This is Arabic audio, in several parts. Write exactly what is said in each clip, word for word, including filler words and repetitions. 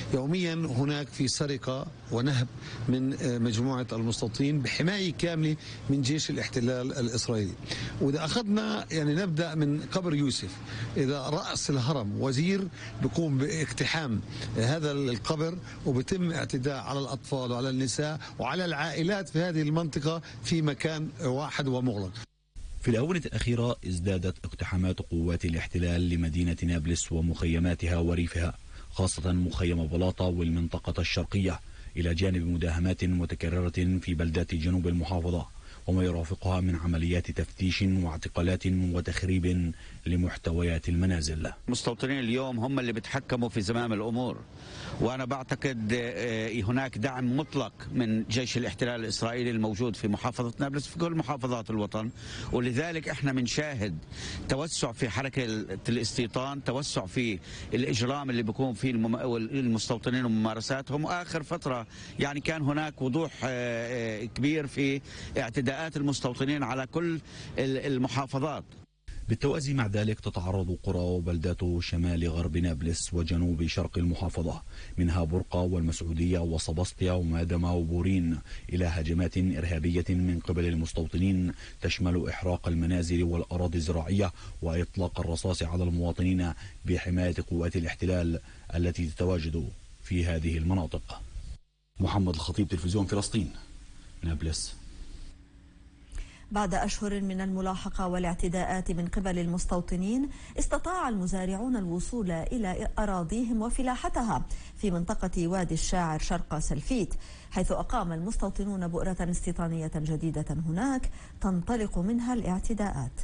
يوميا هناك في سرقة ونهب من مجموعة المستوطنين بحماية كاملة من جيش الاحتلال الإسرائيلي. وإذا أخذنا يعني نبدأ من قبر يوسف، إذا رأس الهرم وزير بيقوم باقتحام هذا القبر وبتم اعتداء على الأطفال وعلى النساء وعلى العائلات في هذه المنطقة في مكان واحد ومغلق. في الآونة الأخيرة ازدادت اقتحامات قوات الاحتلال لمدينة نابلس ومخيماتها وريفها، خاصة مخيم بلاطة والمنطقة الشرقية، إلى جانب مداهمات متكررة في بلدات جنوب المحافظة وما يرافقها من عمليات تفتيش واعتقالات وتخريب لمحتويات المنازل. المستوطنين اليوم هم اللي بيتحكموا في زمام الأمور، وأنا بعتقد هناك دعم مطلق من جيش الاحتلال الإسرائيلي الموجود في محافظة نابلس في كل محافظات الوطن، ولذلك احنا بنشاهد توسع في حركة الاستيطان، توسع في الإجرام اللي بيكون فيه المستوطنين وممارساتهم. وآخر فترة يعني كان هناك وضوح كبير في اعتداءات المستوطنين على كل المحافظات. بالتوازي مع ذلك تتعرض قرى وبلدات شمال غرب نابلس وجنوب شرق المحافظة منها برقة والمسعودية وصبسطية ومادمة وبورين إلى هجمات إرهابية من قبل المستوطنين تشمل إحراق المنازل والأراضي الزراعية وإطلاق الرصاص على المواطنين بحماية قوات الاحتلال التي تتواجد في هذه المناطق. محمد الخطيب، تلفزيون فلسطين، نابلس. بعد أشهر من الملاحقة والاعتداءات من قبل المستوطنين، استطاع المزارعون الوصول إلى أراضيهم وفلاحتها في منطقة وادي الشاعر شرق سلفيت، حيث أقام المستوطنون بؤرة استيطانية جديدة هناك تنطلق منها الاعتداءات.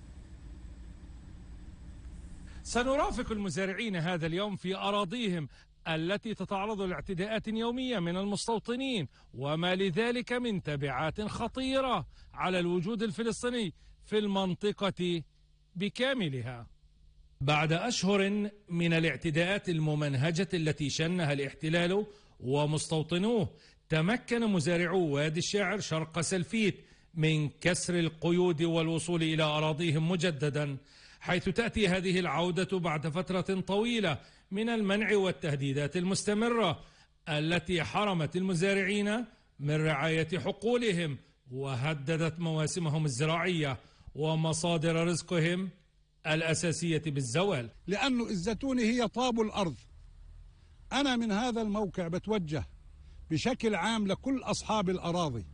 سنرافق المزارعين هذا اليوم في أراضيهم التي تتعرض لاعتداءات يومية من المستوطنين، وما لذلك من تبعات خطيرة على الوجود الفلسطيني في المنطقة بكاملها. بعد أشهر من الاعتداءات الممنهجة التي شنها الاحتلال ومستوطنوه، تمكن مزارعو وادي الشاعر شرق سلفيت من كسر القيود والوصول إلى أراضيهم مجددا، حيث تأتي هذه العودة بعد فترة طويلة من المنع والتهديدات المستمرة التي حرمت المزارعين من رعاية حقولهم وهددت مواسمهم الزراعية ومصادر رزقهم الأساسية بالزوال. لأنه الزيتون هي طاب الأرض. أنا من هذا الموقع بتوجه بشكل عام لكل أصحاب الأراضي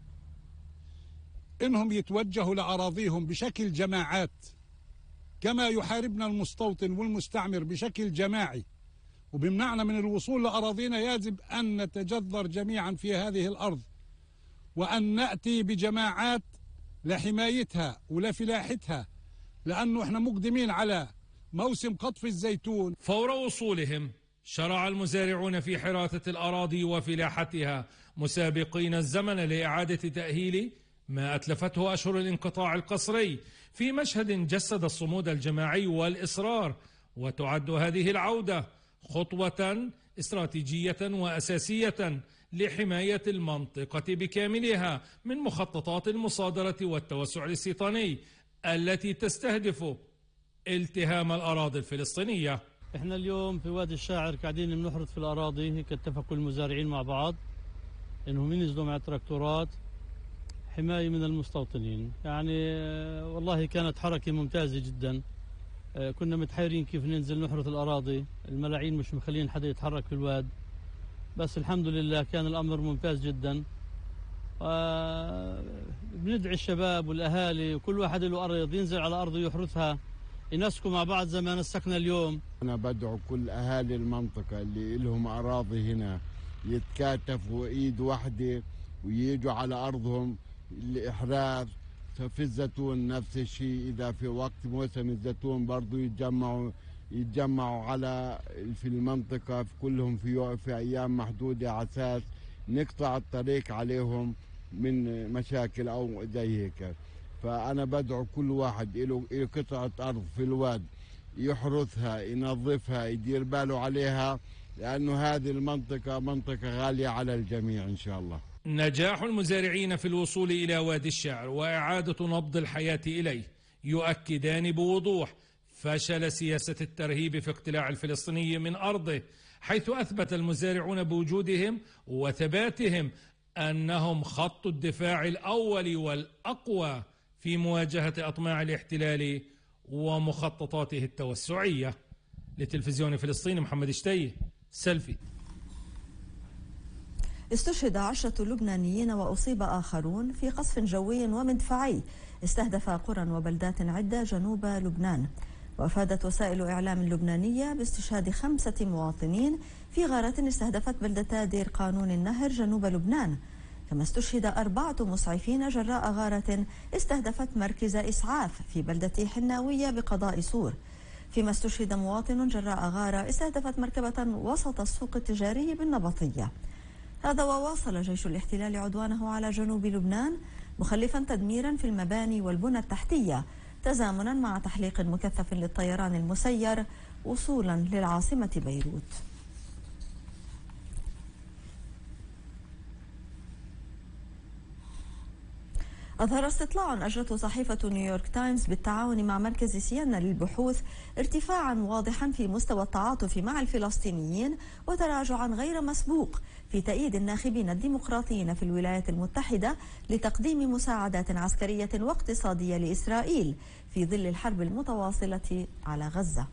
إنهم يتوجهوا لأراضيهم بشكل جماعات، كما يحاربنا المستوطن والمستعمر بشكل جماعي وبمنعنا من الوصول لأراضينا. يجب أن نتجذر جميعا في هذه الأرض وأن نأتي بجماعات لحمايتها ولفلاحتها، لأنه احنا مقدمين على موسم قطف الزيتون. فور وصولهم شرع المزارعون في حراثة الأراضي وفلاحتها، مسابقين الزمن لإعادة تأهيل ما أتلفته أشهر الانقطاع القسري في مشهد جسد الصمود الجماعي والإصرار. وتعد هذه العودة خطوة استراتيجية وأساسية لحماية المنطقة بكاملها من مخططات المصادرة والتوسع الاستيطاني التي تستهدف التهام الأراضي الفلسطينية. احنا اليوم في وادي الشاعر قاعدين بنحرث في الأراضي، هيك اتفقوا المزارعين مع بعض انهم ينزلوا مع التراكتورات حماية من المستوطنين. يعني والله كانت حركة ممتازة جدا. كنا متحيرين كيف ننزل نحرث الأراضي، الملاعين مش مخلين حدا يتحرك في الواد، بس الحمد لله كان الأمر ممتاز جدا. بندعي الشباب والأهالي وكل واحد له أرض ينزل على أرضه يحرثها، ينسكوا مع بعض زي ما نسكنا اليوم. أنا بدعو كل أهالي المنطقة اللي لهم أراضي هنا يتكاتفوا إيد واحدة وييجوا على أرضهم الإحراث. في الزيتون نفس الشيء، إذا في وقت موسم الزيتون برضو يتجمعوا يتجمعوا على في المنطقة في كلهم في في أيام محدودة على أساس نقطع الطريق عليهم من مشاكل أو زي هيك. فأنا بدعو كل واحد له له قطعة أرض في الواد يحرثها، ينظفها، يدير باله عليها، لأنه هذه المنطقة منطقة غالية على الجميع إن شاء الله. نجاح المزارعين في الوصول إلى وادي الشاعر وإعادة نبض الحياة إليه يؤكدان بوضوح فشل سياسة الترهيب في اقتلاع الفلسطيني من أرضه، حيث أثبت المزارعون بوجودهم وثباتهم أنهم خط الدفاع الأول والأقوى في مواجهة أطماع الاحتلال ومخططاته التوسعية. لتلفزيون فلسطين محمد شتي، سيلفي. استشهد عشرة لبنانيين وأصيب آخرون في قصف جوي ومدفعي استهدف قرى وبلدات عدة جنوب لبنان. وأفادت وسائل إعلام لبنانية باستشهاد خمسة مواطنين في غارة استهدفت بلدتا دير قانون النهر جنوب لبنان. كما استشهد أربعة مسعفين جراء غارة استهدفت مركز إسعاف في بلدة حناوية بقضاء سور، فيما استشهد مواطن جراء غارة استهدفت مركبة وسط السوق التجاري بالنبطية. هذا وواصل جيش الاحتلال عدوانه على جنوب لبنان مخلفا تدميرا في المباني والبنى التحتية تزامنا مع تحليق مكثف للطيران المسير وصولا للعاصمة بيروت. أظهر استطلاع أجرته صحيفة نيويورك تايمز بالتعاون مع مركز سيانا للبحوث ارتفاعا واضحا في مستوى التعاطف مع الفلسطينيين وتراجعا غير مسبوق في تأييد الناخبين الديمقراطيين في الولايات المتحدة لتقديم مساعدات عسكرية واقتصادية لإسرائيل في ظل الحرب المتواصلة على غزة.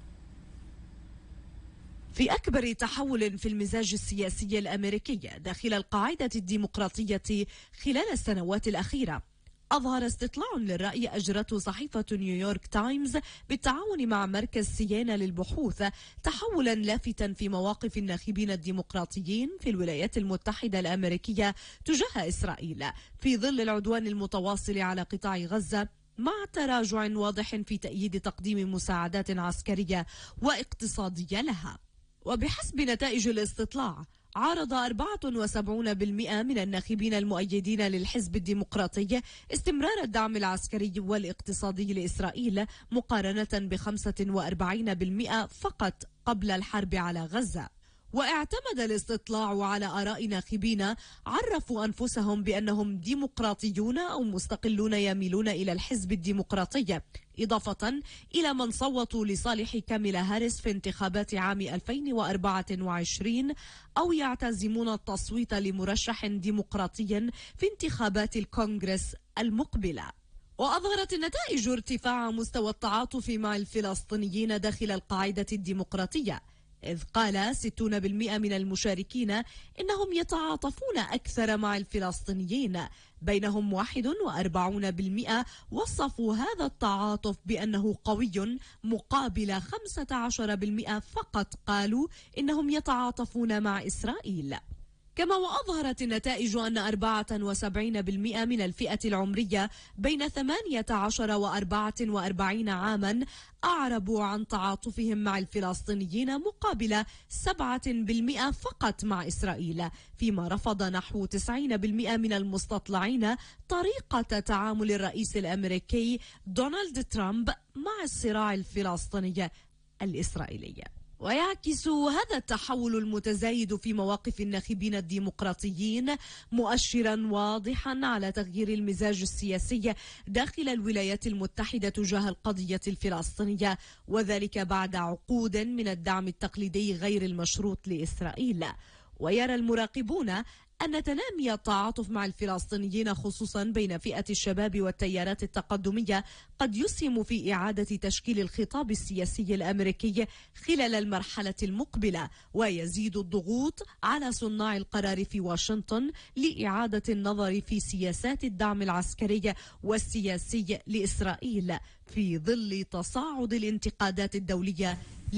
في أكبر تحول في المزاج السياسي الأمريكي داخل القاعدة الديمقراطية خلال السنوات الأخيرة، أظهر استطلاع للرأي أجرته صحيفة نيويورك تايمز بالتعاون مع مركز سيانا للبحوث تحولا لافتا في مواقف الناخبين الديمقراطيين في الولايات المتحدة الأمريكية تجاه إسرائيل في ظل العدوان المتواصل على قطاع غزة، مع تراجع واضح في تأييد تقديم مساعدات عسكرية واقتصادية لها. وبحسب نتائج الاستطلاع، عارض أربعة وسبعين بالمئة من الناخبين المؤيدين للحزب الديمقراطي استمرار الدعم العسكري والاقتصادي لإسرائيل مقارنة ب خمسة وأربعين بالمئة فقط قبل الحرب على غزة. واعتمد الاستطلاع على آراء ناخبين عرفوا أنفسهم بأنهم ديمقراطيون أو مستقلون يميلون إلى الحزب الديمقراطي، إضافة إلى من صوتوا لصالح كاميلا هاريس في انتخابات عام ألفين وأربعة وعشرين أو يعتزمون التصويت لمرشح ديمقراطي في انتخابات الكونغرس المقبلة. وأظهرت النتائج ارتفاع مستوى التعاطف مع الفلسطينيين داخل القاعدة الديمقراطية، إذ قال ستون بالمئة من المشاركين إنهم يتعاطفون أكثر مع الفلسطينيين، بينهم واحد وأربعون بالمئة وصفوا هذا التعاطف بأنه قوي، مقابل خمسة عشر بالمئة فقط قالوا إنهم يتعاطفون مع إسرائيل. كما وأظهرت النتائج أن أربعة وسبعين بالمئة من الفئة العمرية بين ثمانية عشر وأربعة وأربعين عاما أعربوا عن تعاطفهم مع الفلسطينيين، مقابل سبعة بالمئة فقط مع إسرائيل، فيما رفض نحو تسعين بالمئة من المستطلعين طريقة تعامل الرئيس الأمريكي دونالد ترامب مع الصراع الفلسطيني الإسرائيلي. ويعكس هذا التحول المتزايد في مواقف الناخبين الديمقراطيين مؤشرا واضحا على تغيير المزاج السياسي داخل الولايات المتحدة تجاه القضية الفلسطينية، وذلك بعد عقود من الدعم التقليدي غير المشروط لإسرائيل. ويرى المراقبون أن تنامي التعاطف مع الفلسطينيين خصوصا بين فئة الشباب والتيارات التقدمية قد يسهم في إعادة تشكيل الخطاب السياسي الأمريكي خلال المرحلة المقبلة، ويزيد الضغوط على صناع القرار في واشنطن لإعادة النظر في سياسات الدعم العسكري والسياسي لإسرائيل في ظل تصاعد الانتقادات الدولية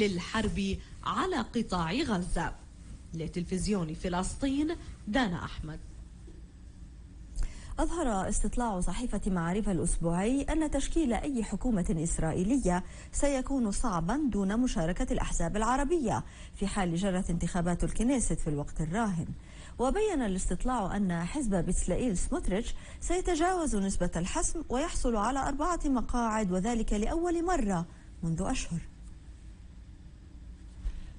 للحرب على قطاع غزة. لتلفزيون فلسطين، دانا أحمد. أظهر استطلاع صحيفة معارف الأسبوعي أن تشكيل أي حكومة إسرائيلية سيكون صعبا دون مشاركة الأحزاب العربية في حال جرت انتخابات الكنيست في الوقت الراهن. وبين الاستطلاع أن حزب بتسلائيل سموتريتش سيتجاوز نسبة الحسم ويحصل على أربعة مقاعد، وذلك لأول مرة منذ أشهر.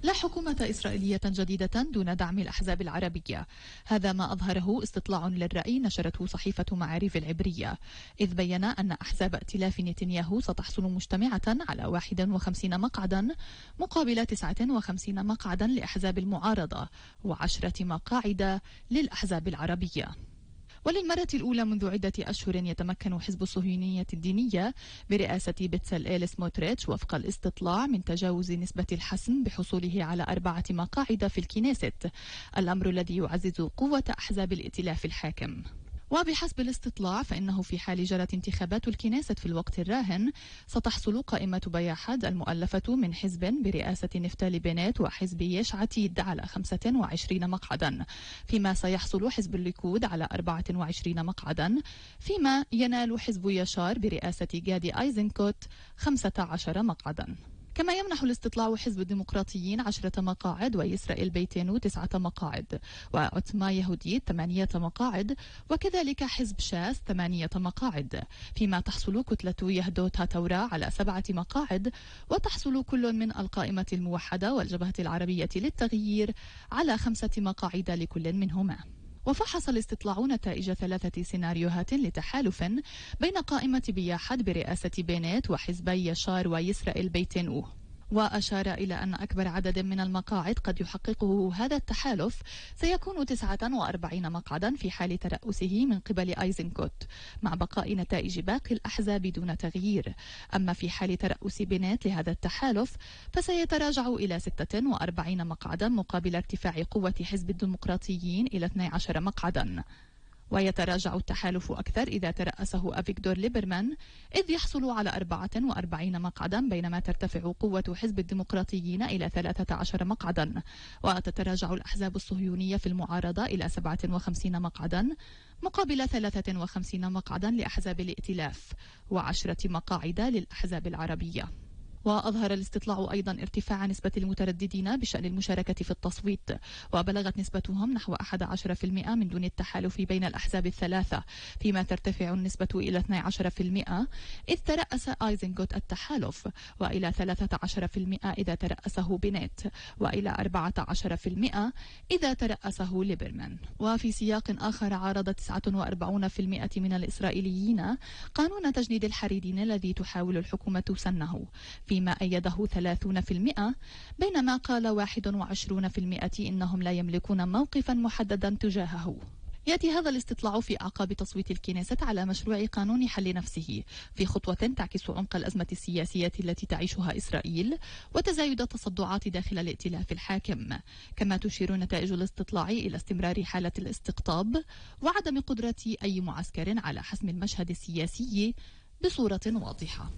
لا حكومة إسرائيلية جديدة دون دعم الأحزاب العربية. هذا ما أظهره استطلاع للرأي نشرته صحيفة معاريف العبرية، إذ بين أن أحزاب ائتلاف نتنياهو ستحصل مجتمعة على واحد وخمسين مقعدا مقابل تسعة وخمسين مقعدا لأحزاب المعارضة وعشرة مقاعد للأحزاب العربية. وللمرة الأولى منذ عدة أشهر يتمكن حزب الصهيونية الدينية برئاسة بتساليل سموتريتش وفق الاستطلاع من تجاوز نسبة الحسم بحصوله على أربعة مقاعد في الكنيست، الأمر الذي يعزز قوة أحزاب الائتلاف الحاكم. وبحسب الاستطلاع فإنه في حال جرت انتخابات الكنيست في الوقت الراهن ستحصل قائمة بياحد المؤلفة من حزب برئاسة نفتالي بنت وحزب يش عتيد على خمسة وعشرين مقعدا، فيما سيحصل حزب الليكود على أربعة وعشرين مقعدا، فيما ينال حزب يشار برئاسة جادي أيزنكوت خمسة عشر مقعدا. كما يمنح الاستطلاع حزب الديمقراطيين عشرة مقاعد وإسرائيل بيتينو تسعة مقاعد وعتمة يهودية ثمانية مقاعد وكذلك حزب شاس ثمانية مقاعد، فيما تحصل كتلة يهدوت هاتورا على سبعة مقاعد وتحصل كل من القائمة الموحدة والجبهة العربية للتغيير على خمسة مقاعد لكل منهما. وفحص الاستطلاع نتائج ثلاثة سيناريوهات لتحالف بين قائمة بياحد برئاسة بنت وحزبي يشار وإسرائيل بيتينو، وأشار إلى أن أكبر عدد من المقاعد قد يحققه هذا التحالف سيكون تسعة وأربعين مقعدا في حال ترأسه من قبل أيزنكوت، مع بقاء نتائج باقي الأحزاب دون تغيير. أما في حال ترأس بنت لهذا التحالف فسيتراجع إلى ستة وأربعين مقعدا مقابل ارتفاع قوة حزب الديمقراطيين إلى اثني عشر مقعدا. ويتراجع التحالف أكثر إذا ترأسه أفيغدور ليبرمان، إذ يحصل على أربعة وأربعين مقعدا بينما ترتفع قوة حزب الديمقراطيين إلى ثلاثة عشر مقعدا. وتتراجع الأحزاب الصهيونية في المعارضة إلى سبعة وخمسين مقعدا مقابل ثلاثة وخمسين مقعدا لأحزاب الائتلاف وعشرة مقاعد للأحزاب العربية. وأظهر الاستطلاع أيضا ارتفاع نسبة المترددين بشأن المشاركة في التصويت، وبلغت نسبتهم نحو أحد عشر بالمئة من دون التحالف بين الأحزاب الثلاثة، فيما ترتفع النسبة إلى اثني عشر بالمئة إذ ترأس أيزنكوت التحالف، وإلى ثلاثة عشر بالمئة إذا ترأسه بنت، وإلى أربعة عشر بالمئة إذا ترأسه ليبرمان. وفي سياق آخر عارض تسعة وأربعين بالمئة من الإسرائيليين قانون تجنيد الحريرين الذي تحاول الحكومة سنه، فيما أيده ثلاثين بالمئة، بينما قال واحد وعشرين بالمئة إنهم لا يملكون موقفا محددا تجاهه. يأتي هذا الاستطلاع في أعقاب تصويت الكنيست على مشروع قانون حل نفسه، في خطوة تعكس عمق الأزمة السياسية التي تعيشها إسرائيل وتزايد التصدعات داخل الائتلاف الحاكم. كما تشير نتائج الاستطلاع إلى استمرار حالة الاستقطاب وعدم قدرة أي معسكر على حسم المشهد السياسي بصورة واضحة.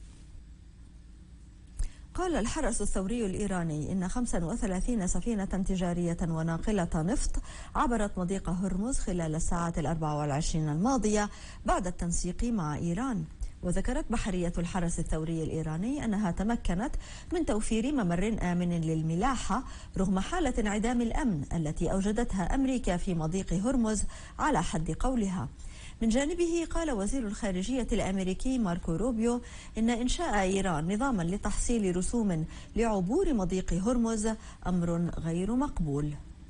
قال الحرس الثوري الإيراني إن خمسة وثلاثين سفينة تجارية وناقلة نفط عبرت مضيق هرمز خلال الساعات الأربع والعشرين الماضية بعد التنسيق مع إيران. وذكرت بحرية الحرس الثوري الإيراني أنها تمكنت من توفير ممر آمن للملاحة رغم حالة انعدام الأمن التي أوجدتها أمريكا في مضيق هرمز على حد قولها. من جانبه قال وزير الخارجية الأمريكي ماركو روبيو إن إنشاء إيران نظاما لتحصيل رسوم لعبور مضيق هرمز أمر غير مقبول.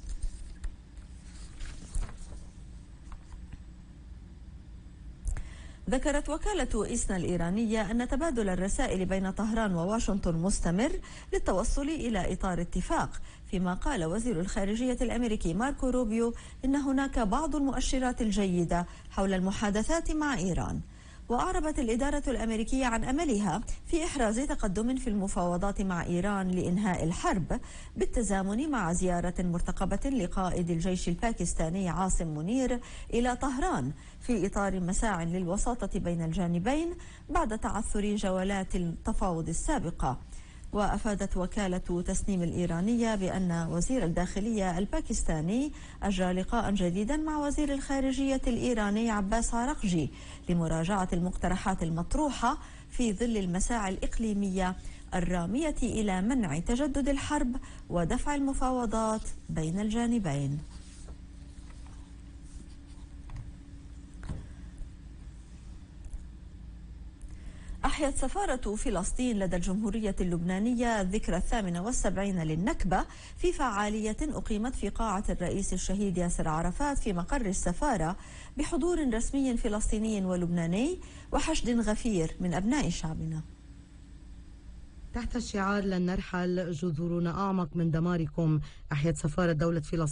ذكرت وكالة إيسنا الإيرانية أن تبادل الرسائل بين طهران وواشنطن مستمر للتوصل إلى إطار اتفاق، فيما قال وزير الخارجية الأمريكي ماركو روبيو إن هناك بعض المؤشرات الجيدة حول المحادثات مع إيران. وأعربت الإدارة الأمريكية عن أملها في إحراز تقدم في المفاوضات مع إيران لإنهاء الحرب بالتزامن مع زيارة مرتقبة لقائد الجيش الباكستاني عاصم منير إلى طهران في إطار مساع للوساطة بين الجانبين بعد تعثر جولات التفاوض السابقة. وأفادت وكالة تسنيم الإيرانية بأن وزير الداخلية الباكستاني أجرى لقاء جديدا مع وزير الخارجية الإيراني عباس عراقجي لمراجعة المقترحات المطروحة في ظل المساعي الإقليمية الرامية إلى منع تجدد الحرب ودفع المفاوضات بين الجانبين. وأحيت سفارة فلسطين لدى الجمهورية اللبنانية الذكرى الثامنة والسبعين للنكبة في فعالية أقيمت في قاعة الرئيس الشهيد ياسر عرفات في مقر السفارة بحضور رسمي فلسطيني ولبناني وحشد غفير من أبناء شعبنا. تحت الشعار لن نرحل جذورنا أعمق من دماركم، أحيت سفارة دولة فلسطين